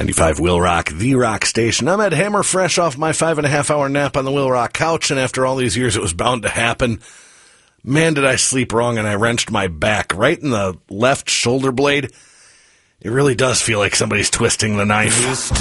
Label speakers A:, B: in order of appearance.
A: 95 Will Rock, the rock station. I'm Ed Hammer, fresh off my 5.5-hour nap on the Will Rock couch, and after all these years, it was bound to happen. Man, did I sleep wrong, and I wrenched my back right in the left shoulder blade. It really does feel like somebody's twisting the knife.